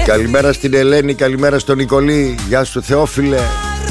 Καλημέρα στην Ελένη, καλημέρα στον Νικολή. Γεια σου Θεόφιλε.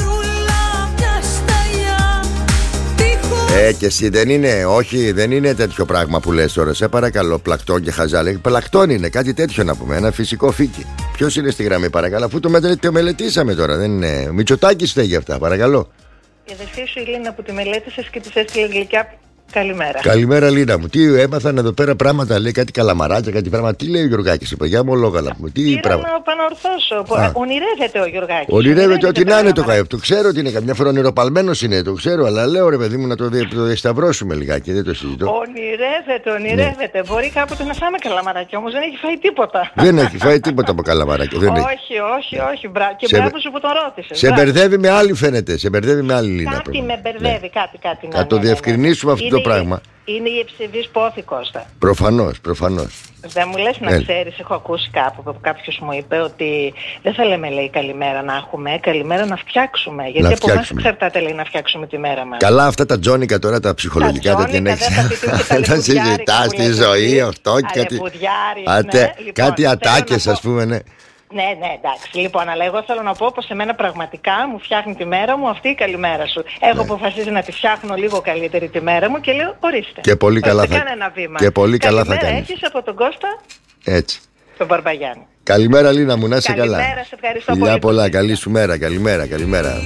Και εσύ δεν είναι, όχι, δεν είναι τέτοιο πράγμα που λες τώρα. Σε παρακαλώ, πλακτόν και χαζάλε. Πλακτόν είναι, κάτι τέτοιο να πούμε, ένα φυσικό φύκι. Ποιος είναι στη γραμμή, παρακαλώ, αφού το μελετήσαμε τώρα, δεν είναι. Μητσοτάκης φταίει για αυτά, παρακαλώ. Η αδερφή σου η Λίνα που τη μελέτησες και της έστειλε γλυκιά. Καλημέρα. Καλημέρα, Λίνα μου. Τι έμαθαν εδώ πέρα πράγματα, λέει κάτι καλαμαράκια, κάτι πράγματα. Τι λέει ο Γιωργάκης, είπα, για ομολόγαλα μου. Τι πράγμα. Να επανορθώσω. Ονειρεύεται ο Γιωργάκης. Ονειρεύεται ό,τι να είναι το καέπ. Το ξέρω ότι είναι καμιά φορά ονειροπαλμένος είναι, το ξέρω, αλλά λέω ρε παιδί μου να το διασταυρώσουμε λιγάκι, δεν το συζητώ. Ονειρεύεται. Ναι. Μπορεί κάποτε να φάμε καλαμαράκια, όμως δεν έχει φάει τίποτα. Δεν έχει φάει τίποτα από καλαμαράκια. Όχι. Και μπράβο σου που τον ρώτησες. Σε μπερδεύει με άλλη, φαίνεται. Σε μπερδεύει με άλλη, Λίνα. Κάτι με μπερδεύει, κάτι. Να το διευκρινίσουμε αυτό το πράγμα. Είναι η ευσεβής πόθη, Κώστα. Προφανώς. Δεν μου λες να ξέρεις, έχω ακούσει κάπου που κάποιος μου είπε ότι δεν θα λέμε, λέει, καλημέρα να έχουμε, καλημέρα να φτιάξουμε. Γιατί από εμάς εξαρτάται, λέει, να φτιάξουμε τη μέρα μας. Καλά, αυτά τα τζόνικα τώρα, τα ψυχολογικά δεν έχεις. Τα συζητάς στη ζωή, αυτό και κάτι ατάκες, ας πούμε, ναι. Ναι, εντάξει. Λοιπόν, αλλά εγώ θέλω να πω πως εμένα πραγματικά μου φτιάχνει τη μέρα μου αυτή η καλημέρα σου. Έχω αποφασίσει να τη φτιάχνω λίγο καλύτερη τη μέρα μου και λέω ορίστε. Και πολύ καλά θα κάνει ένα βήμα. Και πολύ καλά θα κάνεις. Έχεις από τον Κώστα. Έτσι. Τον Μπαρμπαγιάννη. Καλημέρα, Λίνα μου, να είσαι καλά. Καλημέρα, σε ευχαριστώ πολύ. Φιλιά πολλά, καλή σου μέρα. Καλημέρα.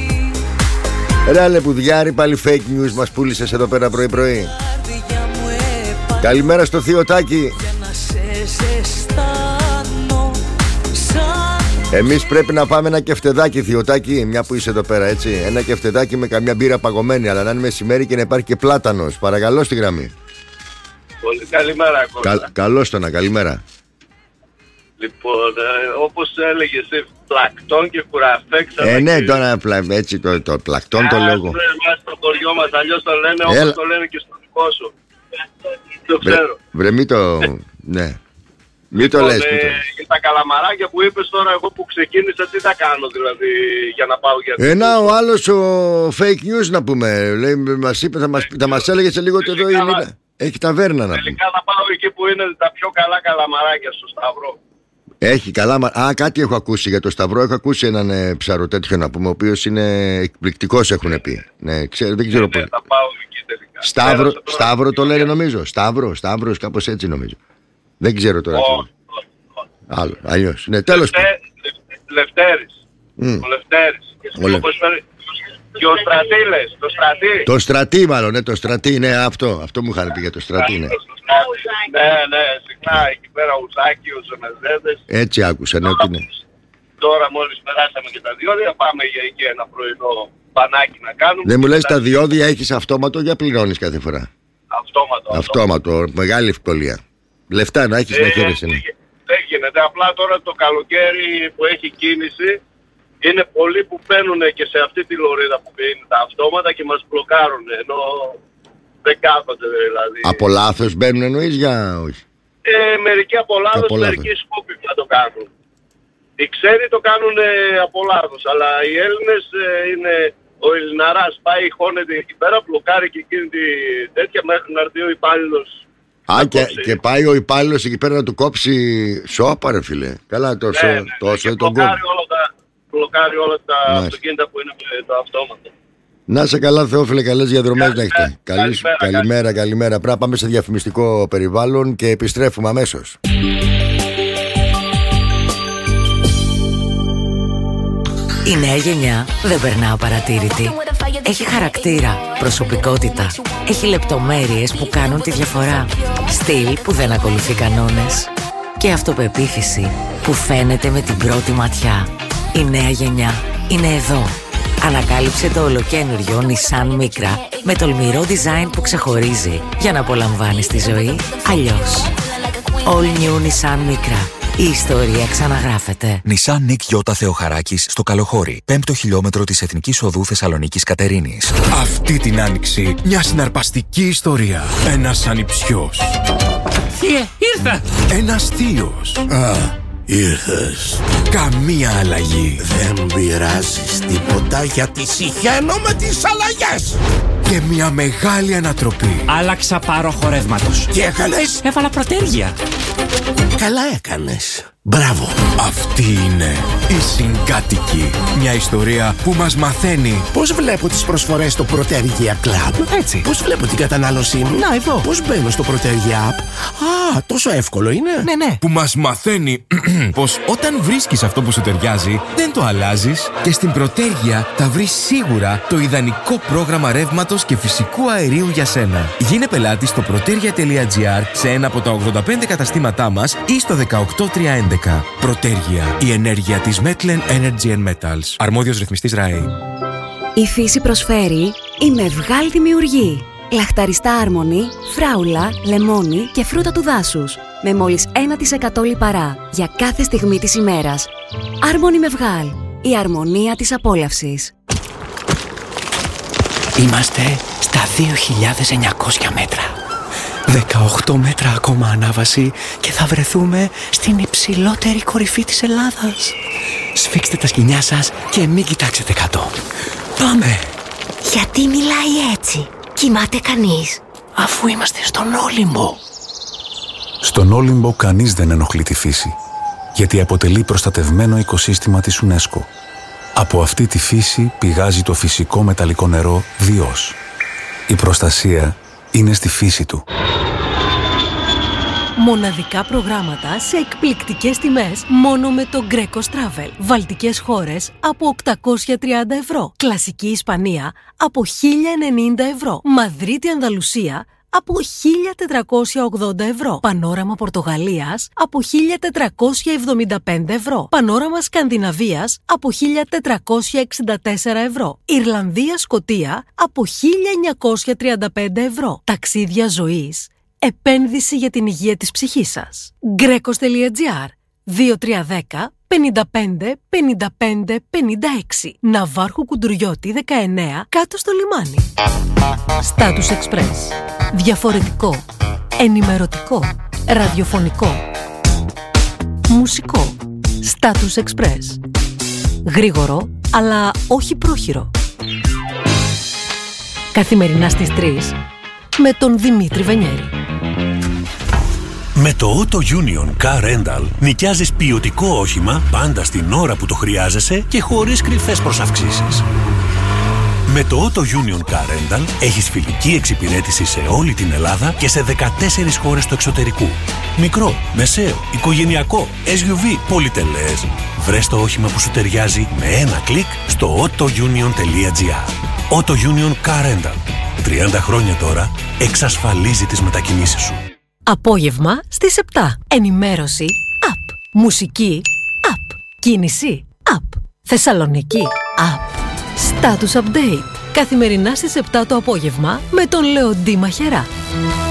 Ρε λεπουδιάρη, πάλι fake news μας πούλησες εδώ πέρα πρωί. Καλημέρα στο Θείο Τάκη. Εμείς πρέπει να πάμε ένα κεφτεδάκι, Θειοτάκη, μια που είσαι εδώ πέρα, έτσι. Ένα κεφτεδάκι με καμιά μπύρα παγωμένη, αλλά να είναι μεσημέρι και να υπάρχει και πλάτανος. Παρακαλώ στη γραμμή. Πολύ καλημέρα, Κώστα. Καλώς το να, καλημέρα. Λοιπόν, όπως έλεγες, πλακτόν και κουραφέ. Ναι, τώρα έτσι το πλακτόν το λέω. Εμάς στο χωριό μας, αλλιώς το λένε όπως το λένε και στο δικό σου. Το ξέρω. Βρε ναι. Μην το λες. Για τα καλαμαράκια που είπες τώρα, εγώ που ξεκίνησα, τι θα κάνω δηλαδή για να πάω για ο άλλος ο fake news να πούμε. Λέει, μας είπε, θα μας έλεγε σε λίγο ότι εδώ η Λίνα έχει ταβέρνα να πούμε. Τελικά θα πάω εκεί που είναι τα πιο καλά καλαμαράκια στο Σταυρό. Έχει καλά. Κάτι έχω ακούσει για το Σταυρό. Έχω ακούσει έναν ψαρο τέτοιο να πούμε, ο οποίος είναι εκπληκτικός, έχουν πει. Ναι, δεν ξέρω πώς. Θα πάω εκεί τελικά. Σταύρο το λένε νομίζω. Σταύρος, κάπως έτσι νομίζω. Δεν ξέρω τώρα. Άλλο, αλλιώς. Ναι, τέλος. Λευτέρης. Ο Λευτέρης. Και ο Στρατή λες, το Στρατή μάλλον, ναι, το Στρατή, ναι, αυτό μου είχαν πει για το Στρατή, ναι. Ναι, συχνά εκεί πέρα ο Ουσάκη, ο Ζωνεζέδες. Έτσι άκουσα, ναι, ότι είναι. Τώρα μόλις περάσαμε και τα διόδια, πάμε για εκεί ένα πρωινό πανάκι να κάνουμε. Δεν μου λες τα διόδια έχεις αυτόματο για πληρώνεις κάθε φορά? Αυτόματο, μεγάλη ευκολία. Λεφτά να έχεις να χαίρεσαι. Δεν γίνεται, απλά τώρα το καλοκαίρι που έχει κίνηση είναι πολλοί που παίρνουν και σε αυτή τη λωρίδα που είναι τα αυτόματα και μας μπλοκάρουν, ενώ δεν κάθονται δηλαδή. Από λάθος μπαίνουν εννοείς για όχι? Μερικοί από λάθος, μερικοί σκόπιμα το κάνουν. Οι ξένοι το κάνουν από λάθος, αλλά οι Έλληνες είναι... Ο Ελληναράς πάει, χώνεται εκεί πέρα, μπλοκάρει και εκείνη τη τέτοια μέχρι να έρθει ο υπάλληλος. Και πάει ο υπάλληλος εκεί πέρα να του κόψει σώπα, ρε φίλε. Καλά, τόσο τον κόβει. Μπλοκάρει όλα τα αυτοκίνητα που είναι με το αυτόματο. Να σε καλά, Θεόφιλε, καλές διαδρομές να έχετε. Καλημέρα. Πρέπει να πάμε σε διαφημιστικό περιβάλλον και επιστρέφουμε αμέσως. Η νέα γενιά δεν περνά απαρατήρητη. Έχει χαρακτήρα, προσωπικότητα. Έχει λεπτομέρειες που κάνουν τη διαφορά. Στυλ που δεν ακολουθεί κανόνες. Και αυτοπεποίθηση που φαίνεται με την πρώτη ματιά. Η νέα γενιά είναι εδώ. Ανακάλυψε το ολοκαίνουργιο Nissan Micra με τολμηρό design που ξεχωρίζει για να απολαμβάνεις τη ζωή αλλιώς. All new Nissan Micra. Η ιστορία ξαναγράφεται. Nissan Nick Yota Θεοχαράκης στο Καλοχώρι. 5ο χιλιόμετρο της Εθνικής Οδού Θεσσαλονίκης Κατερίνης. Αυτή την άνοιξη μια συναρπαστική ιστορία. Ένας ανιψιός. Θείε, ήρθα! Ένας θείος. Ήρθες. Καμία αλλαγή. Δεν πειράζεις τίποτα γιατί συχαίνω με τις αλλαγές. Και μια μεγάλη ανατροπή. Άλλαξα πάρο χορεύματος. Τι έκανες? Έβαλα προτέργεια. Καλά έκανες. Μπράβο. Αυτή είναι η Συγκάτοικη. Μια ιστορία που μας μαθαίνει πώς βλέπω τις προσφορές στο Protergia Club. Έτσι. Πώς βλέπω την κατανάλωσή μου. Να, εδώ. Πώς μπαίνω στο Protergia App. Α, τόσο εύκολο είναι. Ναι. Που μας μαθαίνει πως όταν βρίσκεις αυτό που σου ταιριάζει, δεν το αλλάζεις. Και στην Protergia θα βρεις σίγουρα το ιδανικό πρόγραμμα ρεύματος και φυσικού αερίου για σένα. Γίνε πελάτης στο protergia.gr σε ένα από τα 85 καταστήματά μας ή στο 18311. Protergia, η ενέργεια της Metlen Energy and Metals. Αρμόδιος ρυθμιστής ΡΑΕ. Η φύση προσφέρει η Μευγάλ δημιουργεί. Λαχταριστά άρμονη, φράουλα, λεμόνι και φρούτα του δάσους. Με μόλις 1% λιπαρά για κάθε στιγμή της ημέρας. Άρμονη Μευγάλ, η αρμονία της απόλαυσης. Είμαστε στα 2.900 μέτρα. 18 μέτρα ακόμα ανάβαση και θα βρεθούμε στην υψηλότερη κορυφή της Ελλάδας. Σφίξτε τα σκοινιά σας και μην κοιτάξετε κάτω. Πάμε! Γιατί μιλάει έτσι? Κοιμάται κανείς? Αφού είμαστε στον Όλυμπο. Στον Όλυμπο κανείς δεν ενοχλεί τη φύση, γιατί αποτελεί προστατευμένο οικοσύστημα της UNESCO. Από αυτή τη φύση πηγάζει το φυσικό μεταλλικό νερό Διός. Η προστασία είναι στη φύση του. Μοναδικά προγράμματα σε εκπληκτικές τιμές μόνο με το Greco Travel. Βαλτικές χώρες από 830 ευρώ. Κλασική Ισπανία από 1090 ευρώ. Μαδρίτη Ανδαλουσία από 1480 ευρώ. Πανόραμα Πορτογαλίας από 1475 ευρώ. Πανόραμα Σκανδιναβίας από 1464 ευρώ. Ιρλανδία Σκωτία από 1935 ευρώ. Ταξίδια ζωής. Επένδυση για την υγεία της ψυχής σας. Greco.gr 2310 55 55 56. Ναυάρχου Κουντουριώτη 19 κάτω στο λιμάνι. Status Express. Διαφορετικό. Ενημερωτικό. Ραδιοφωνικό. Μουσικό. Status Express. Γρήγορο, αλλά όχι πρόχειρο. Καθημερινά στις 3 με τον Δημήτρη Βενιέρη. Με το Auto Union Car Rental νοικιάζεις ποιοτικό όχημα πάντα στην ώρα που το χρειάζεσαι και χωρίς κρυφές προσαυξήσεις. Με το Auto Union Car Rental έχεις φιλική εξυπηρέτηση σε όλη την Ελλάδα και σε 14 χώρες του εξωτερικού. Μικρό, μεσαίο, οικογενειακό, SUV, πολυτελές. Βρες το όχημα που σου ταιριάζει με ένα κλικ στο autounion.gr. Auto Union Car Rental. 30 χρόνια τώρα εξασφαλίζει τις μετακινήσεις σου. Απόγευμα στις 7. Ενημέρωση App. Μουσική App. Κίνηση App. Θεσσαλονίκη App. Status Update. Καθημερινά στις 7 το απόγευμα με τον Λεοντή Μαχερά.